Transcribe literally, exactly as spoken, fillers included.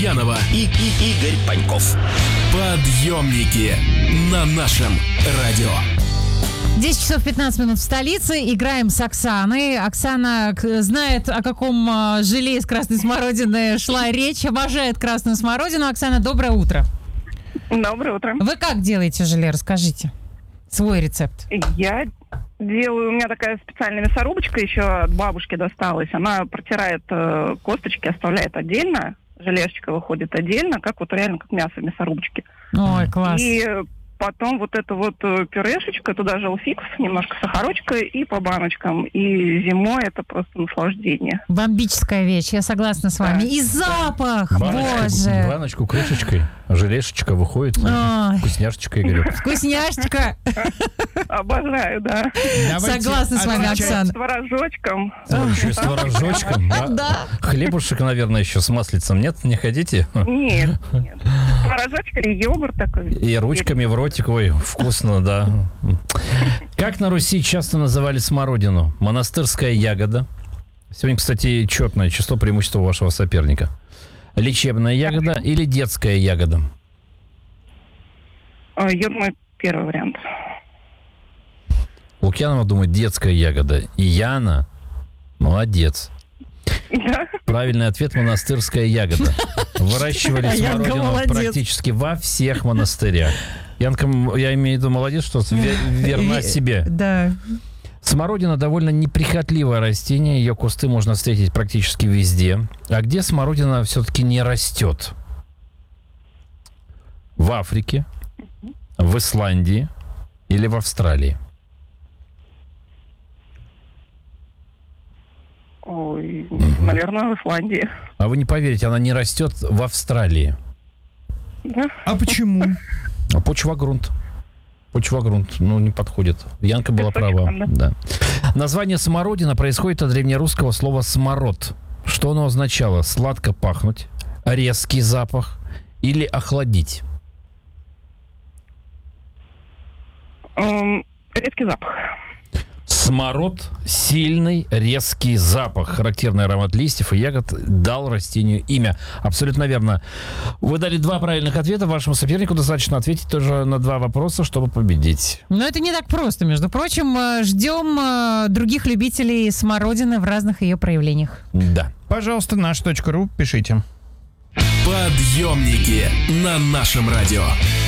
Янова и, и Игорь Паньков. Подъемники на нашем радио. десять часов пятнадцать минут в столице. Играем с Оксаной. Оксана знает, о каком желе из красной смородины шла речь. Обожает красную смородину. Оксана, доброе утро. Доброе утро. Вы как делаете желе? Расскажите. Свой рецепт. Я делаю, у меня такая специальная мясорубочка еще от бабушки досталась. Она протирает э, косточки, оставляет отдельно. Желешечка выходит отдельно, как вот реально как мясо в мясорубочке. Ой, класс. И потом вот эта вот пюрешечка, туда желфикс, немножко сахарочка и по баночкам. И зимой это просто наслаждение. Бомбическая вещь, я согласна с вами. Да. И запах, баночку, боже. Баночку, крышечкой, желешечка выходит. Ой. Вкусняшечка, Игорь. Вкусняшечка. Обожаю, да. Согласна с вами, Оксана. С творожочком. Еще с творожочком? Да. Хлебушек, наверное, еще с маслицем. Нет, не хотите? Нет, нет. Творожочек или йогурт такой. И ручками в ротик. Ой, вкусно, да. Как на Руси часто называли смородину? Монастырская ягода. Сегодня, кстати, четное число преимущества вашего соперника. Лечебная ягода или детская ягода? Я думаю, первый вариант. Лукьянова думает, детская ягода. И Яна молодец. Да. Правильный ответ — монастырская ягода. Выращивали смородину практически во всех монастырях. Янка, я имею в виду, молодец, что верна себе. Да. Смородина довольно неприхотливое растение. Ее кусты можно встретить практически везде. А где смородина все-таки не растет? В Африке, в Исландии или в Австралии? Ой, наверное, в Исландии. А вы не поверите, она не растет в Австралии. Да. А почему? А почва-грунт. Почва-грунт, ну, не подходит. Янка была права. Да. Название смородина происходит от древнерусского слова «смород». Что оно означало? Сладко пахнуть, резкий запах или охладить? Um, резкий запах. Смород – сильный, резкий запах. Характерный аромат листьев и ягод дал растению имя. Абсолютно верно. Вы дали два правильных ответа. Вашему сопернику достаточно ответить тоже на два вопроса, чтобы победить. Но это не так просто, между прочим. Ждем других любителей смородины в разных ее проявлениях. Да. Пожалуйста, наш точка ру, пишите. Подъемники на нашем радио.